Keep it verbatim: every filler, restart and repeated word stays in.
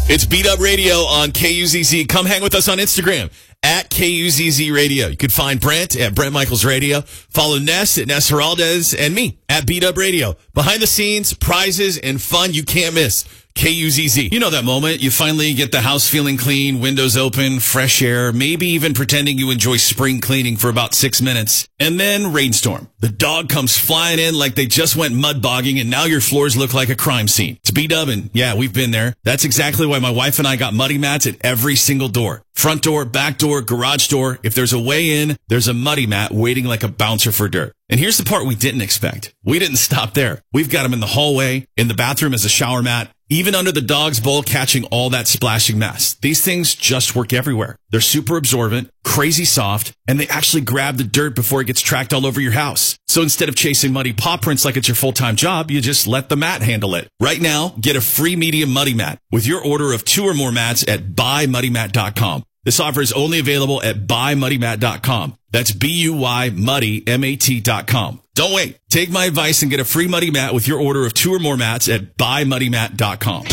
It's Beat Up Radio on K U Z Z. Come hang with us on Instagram at K U Z Z Radio. You can find Brent at Brent Michaels Radio. Follow Ness at Ness Heraldez and me at Beat Up Radio. Behind the scenes, prizes, and fun you can't miss. K U Z Z. You know that moment. You finally get the house feeling clean, windows open, fresh air, maybe even pretending you enjoy spring cleaning for about six minutes. And then rainstorm. The dog comes flying in like they just went mud bogging, and now your floors look like a crime scene. It's B-Dubbin'. Yeah, we've been there. That's exactly why my wife and I got muddy mats at every single door. Front door, back door, garage door. If there's a way in, there's a muddy mat waiting like a bouncer for dirt. And here's the part we didn't expect. We didn't stop there. We've got them in the hallway, in the bathroom as a shower mat, even under the dog's bowl, catching all that splashing mess. These things just work everywhere. They're super absorbent, crazy soft, and they actually grab the dirt before it gets tracked all over your house. So instead of chasing muddy paw prints like it's your full-time job, you just let the mat handle it. Right now, get a free medium muddy mat with your order of two or more mats at buy muddy mat dot com. This offer is only available at buy muddy mat dot com. That's B U Y muddy, M A T dot com. Don't wait. Take my advice and get a free muddy mat with your order of two or more mats at buy muddy mat dot com.